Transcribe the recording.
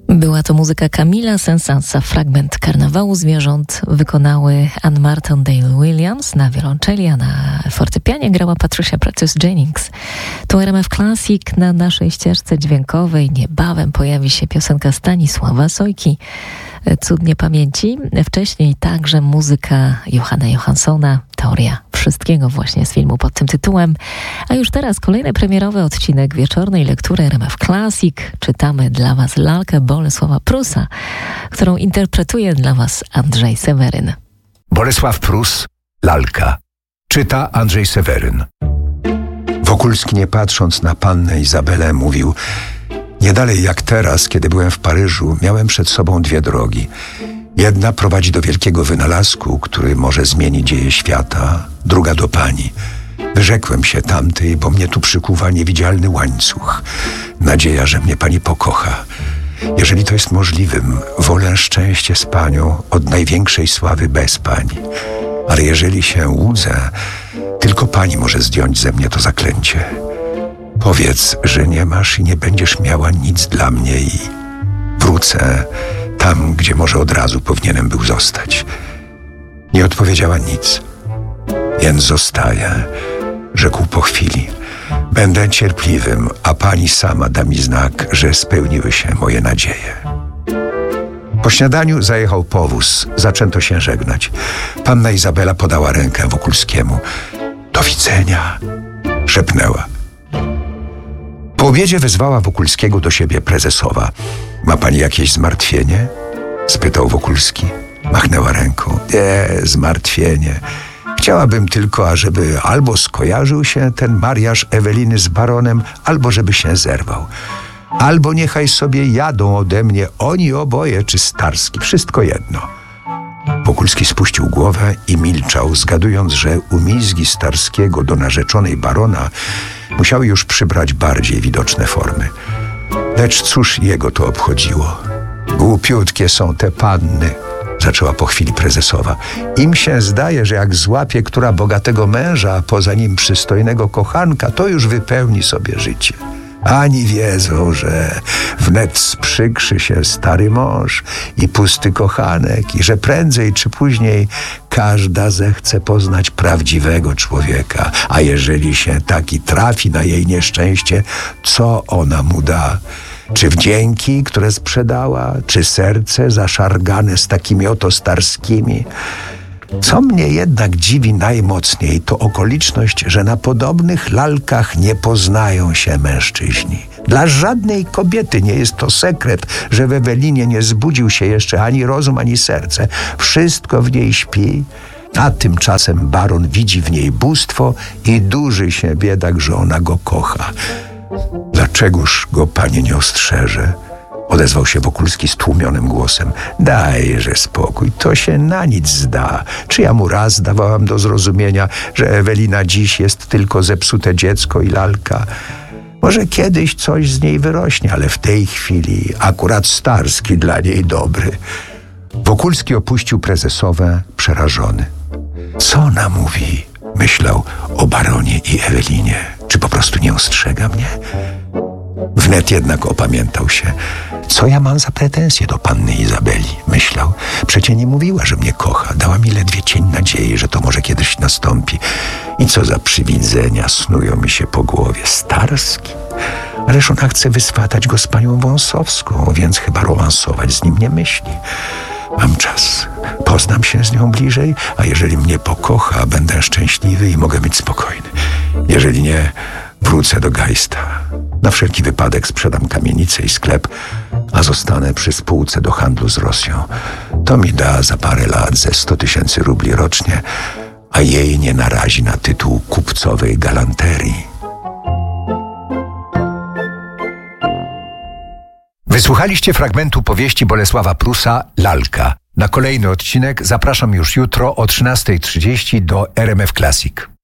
Była to muzyka Camila Saint-Saënsa. Fragment Karnawału Zwierząt wykonały Ann Martindale-Williams na wiolonczeli, a na fortepianie grała Patricia Prattis-Jennings. To RMF Classic. Na naszej ścieżce dźwiękowej niebawem pojawi się piosenka Stanisława Sojki, Cudnie pamięci. Wcześniej także muzyka Johanna Johanssona, Teoria wszystkiego, właśnie z filmu pod tym tytułem. A już teraz kolejny premierowy odcinek wieczornej lektury RMF Classic. Czytamy dla Was lalkę Bolesława Prusa, którą interpretuje dla Was Andrzej Seweryn. Bolesław Prus, lalka. Czyta Andrzej Seweryn. Wokulski, nie patrząc na pannę Izabelę, mówił: nie dalej jak teraz, kiedy byłem w Paryżu, miałem przed sobą dwie drogi. Jedna prowadzi do wielkiego wynalazku, który może zmienić dzieje świata, druga do pani. Wyrzekłem się tamtej, bo mnie tu przykuwa niewidzialny łańcuch. Nadzieja, że mnie pani pokocha. Jeżeli to jest możliwym, wolę szczęście z panią od największej sławy bez pani. Ale jeżeli się łudzę, tylko pani może zdjąć ze mnie to zaklęcie. Powiedz, że nie masz i nie będziesz miała nic dla mnie i wrócę tam, gdzie może od razu powinienem był zostać. Nie odpowiedziała nic. Więc zostaję, rzekł po chwili. Będę cierpliwym, a pani sama da mi znak, że spełniły się moje nadzieje. Po śniadaniu zajechał powóz. Zaczęto się żegnać. Panna Izabela podała rękę Wokulskiemu. Do widzenia, szepnęła. Po obiedzie wezwała Wokulskiego do siebie prezesowa. Ma pani jakieś zmartwienie? Spytał Wokulski. Machnęła ręką. Nie, zmartwienie. Chciałabym tylko, ażeby albo skojarzył się ten mariaż Eweliny z baronem, albo żeby się zerwał. Albo niechaj sobie jadą ode mnie oni oboje, czy Starski. Wszystko jedno. Wokulski spuścił głowę i milczał, zgadując, że umizgi Starskiego do narzeczonej barona musiały już przybrać bardziej widoczne formy. Lecz cóż jego to obchodziło? Głupiutkie są te panny, zaczęła po chwili prezesowa. Im się zdaje, że jak złapie która bogatego męża, a poza nim przystojnego kochanka, to już wypełni sobie życie. Ani wiedzą, że wnet sprzykrzy się stary mąż i pusty kochanek i że prędzej czy później każda zechce poznać prawdziwego człowieka, a jeżeli się taki trafi na jej nieszczęście, co ona mu da? Czy wdzięki, które sprzedała, czy serce zaszargane z takimi oto Starskimi? Co mnie jednak dziwi najmocniej, to okoliczność, że na podobnych lalkach nie poznają się mężczyźni. Dla żadnej kobiety nie jest to sekret, że w Ewelinie nie zbudził się jeszcze ani rozum, ani serce. Wszystko w niej śpi, a tymczasem baron widzi w niej bóstwo i durzy się biedak, że ona go kocha. Dlaczegoż go pani nie ostrzeże? Odezwał się Wokulski stłumionym głosem. Dajże spokój, to się na nic zda. Czy ja mu raz dawałam do zrozumienia, że Ewelina dziś jest tylko zepsute dziecko i lalka? Może kiedyś coś z niej wyrośnie, ale w tej chwili akurat Starski dla niej dobry. Wokulski opuścił prezesowe przerażony. Co ona mówi? Myślał o baronie i Ewelinie. Czy po prostu nie ostrzega mnie? Wnet jednak opamiętał się. Co ja mam za pretensje do panny Izabeli? Myślał. Przecie nie mówiła, że mnie kocha. Dała mi ledwie cień nadziei, że to może kiedyś nastąpi. I co za przywidzenia snują mi się po głowie. Starski? Ależ ona chce wyswatać go z panią Wąsowską, więc chyba romansować z nim nie myśli. Mam czas. Poznam się z nią bliżej, a jeżeli mnie pokocha, będę szczęśliwy i mogę być spokojny. Jeżeli nie, wrócę do Geista. Na wszelki wypadek sprzedam kamienicę i sklep, a zostanę przy spółce do handlu z Rosją. To mi da za parę lat ze 100 000 rubli rocznie, a jej nie narazi na tytuł kupcowej galanterii. Wysłuchaliście fragmentu powieści Bolesława Prusa Lalka. Na kolejny odcinek zapraszam już jutro o 13:30 do RMF Classic.